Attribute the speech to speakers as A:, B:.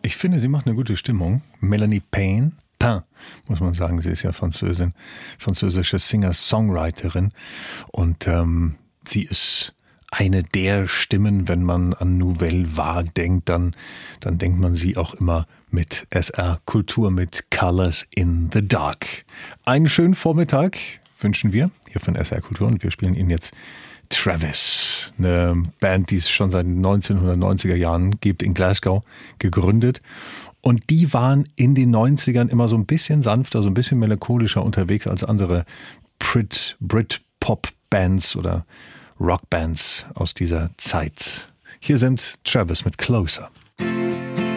A: Ich finde, sie macht eine gute Stimmung. Melanie Payne, muss man sagen, sie ist ja Französin, französische Singer-Songwriterin. Und sie ist eine der Stimmen, wenn man an Nouvelle Vague denkt, dann denkt man sie auch immer mit SR Kultur, mit Colors in the Dark. Einen schönen Vormittag wünschen wir hier von SR Kultur und wir spielen Ihnen jetzt Travis, eine Band, die es schon seit den 1990er Jahren gibt, in Glasgow gegründet. Und die waren in den 90ern immer so ein bisschen sanfter, so ein bisschen melancholischer unterwegs als andere Brit-Pop-Bands oder Rockbands aus dieser Zeit. Hier sind Travis mit Closer.